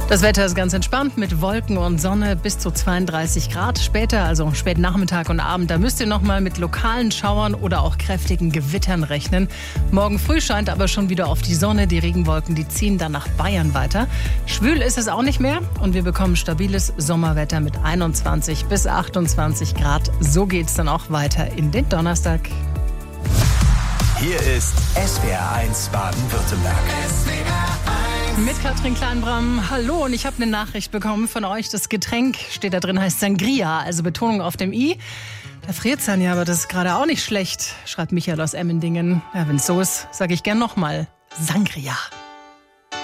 Das Wetter ist ganz entspannt mit Wolken und Sonne bis zu 32 Grad. Später, also spät Nachmittag und Abend, da müsst ihr nochmal mit lokalen Schauern oder auch kräftigen Gewittern rechnen. Morgen früh scheint aber schon wieder auf die Sonne. Die Regenwolken, die ziehen dann nach Bayern weiter. Schwül ist es auch nicht mehr und wir bekommen stabiles Sommerwetter mit 21 bis 28 Grad. So geht's dann auch weiter in den Donnerstag. Hier ist SWR1 Baden-Württemberg. Mit Katrin Kleinbram. Hallo, und ich habe eine Nachricht bekommen von euch. Das Getränk, steht da drin, heißt Sangria, also Betonung auf dem I. Da friert's dann ja, aber das ist gerade auch nicht schlecht, schreibt Michael aus Emmendingen. Ja, wenn's so ist, sage ich gern nochmal Sangria.